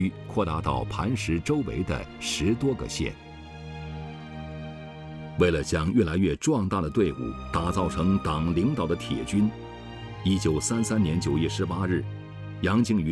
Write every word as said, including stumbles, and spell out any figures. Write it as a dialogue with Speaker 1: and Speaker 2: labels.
Speaker 1: 扩大到磐石周围的十多个县。为了将越来越壮大的队伍打造成党领导的铁军，一九三三年九月十八日，杨靖宇